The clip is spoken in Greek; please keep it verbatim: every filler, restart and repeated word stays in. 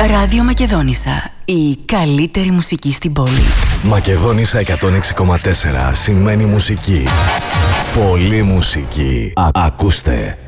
Ράδιο Μακεδόνισσα. Η καλύτερη μουσική στην πόλη. Μακεδόνισσα εκατόν έξι κόμμα τέσσερα σημαίνει μουσική. Πολύ μουσική. Α, ακούστε.